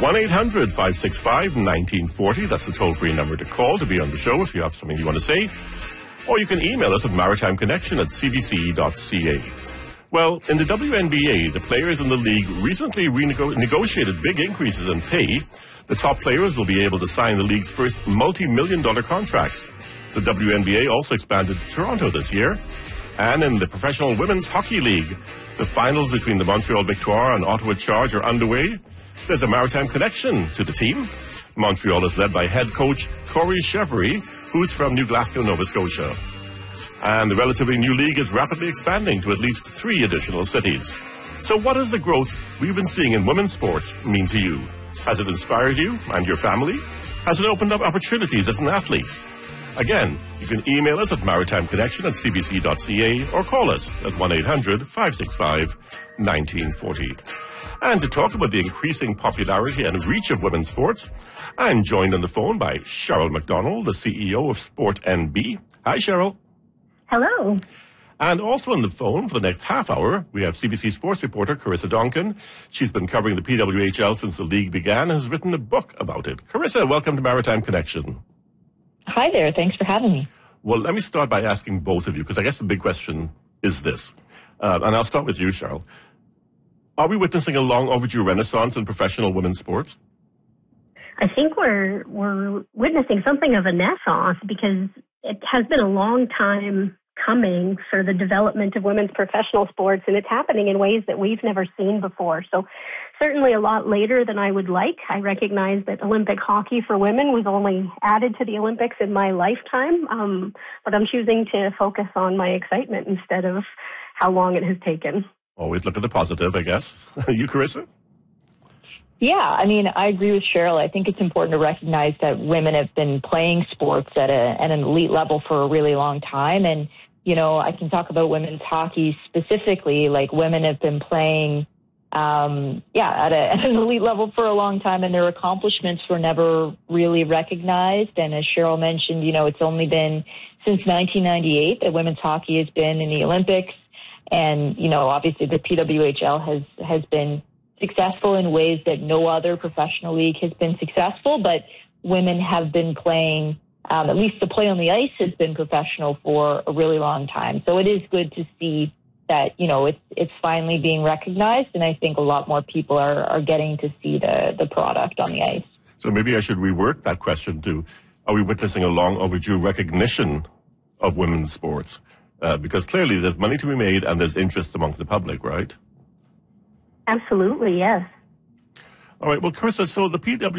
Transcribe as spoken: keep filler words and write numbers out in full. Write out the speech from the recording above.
one eight hundred five six five one nine four zero. That's the toll-free number to call to be on the show if you have something you want to say. Or you can email us at maritimeconnection at c b c dot c a. Well, in the W N B A, the players in the league recently renegotiated big increases in pay. The top players will be able to sign the league's first multi-million dollar contracts. The W N B A also expanded to Toronto this year. And in the Professional Women's Hockey League, the finals between the Montreal Victoire and Ottawa Charge are underway. There's a maritime connection to the team. Montreal is led by head coach Corey Chevery, who's from New Glasgow, Nova Scotia. And the relatively new league is rapidly expanding to at least three additional cities. So what does the growth we've been seeing in women's sports mean to you? Has it inspired you and your family? Has it opened up opportunities as an athlete? Again, you can email us at maritimeconnection at c b c dot c a or call us at one eight hundred five six five one nine four zero. And to talk about the increasing popularity and reach of women's sports, I'm joined on the phone by Cheryl McDonald, the C E O of Sport N B. Hi, Cheryl. Hello. And also on the phone for the next half hour, we have C B C sports reporter Carissa Donkin. She's been covering the P W H L since the league began and has written a book about it. Carissa, welcome to Maritime Connection. Hi there. Thanks for having me. Well, let me start by asking both of you, because I guess the big question is this. Uh, and I'll start with you, Cheryl. Are we witnessing a long overdue renaissance in professional women's sports? I think we're we're witnessing something of a naissance because it has been a long time coming for the development of women's professional sports, and it's happening in ways that we've never seen before. So certainly a lot later than I would like. I recognize that Olympic hockey for women was only added to the Olympics in my lifetime, um, but I'm choosing to focus on my excitement instead of how long it has taken. Always look at the positive, I guess. You, Carissa? Yeah, I mean, I agree with Cheryl. I think it's important to recognize that women have been playing sports at, a, at an elite level for a really long time. And, you know, I can talk about women's hockey specifically. Like, women have been playing, um, yeah, at, a, at an elite level for a long time, and their accomplishments were never really recognized. And as Cheryl mentioned, you know, it's only been since nineteen ninety-eight that women's hockey has been in the Olympics. And, you know, obviously the P W H L has, has been successful in ways that no other professional league has been successful, but women have been playing, um, at least the play on the ice has been professional for a really long time. So it is good to see that, you know, it's, it's finally being recognized, and I think a lot more people are, are getting to see the, the product on the ice. So maybe I should rework that question to, are we witnessing a long overdue recognition of women's sports? Uh, because clearly there's money to be made and there's interest amongst the public, right? Absolutely, yes. All right. Well, Carissa, so the P W